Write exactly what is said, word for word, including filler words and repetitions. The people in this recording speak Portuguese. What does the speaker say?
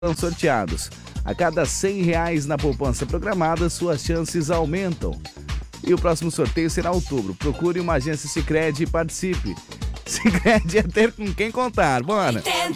São sorteados. A cada cem reais na poupança programada, suas chances aumentam. E o próximo sorteio será em outubro. Procure uma agência Sicredi e participe. Sicredi é ter com quem contar. Bora!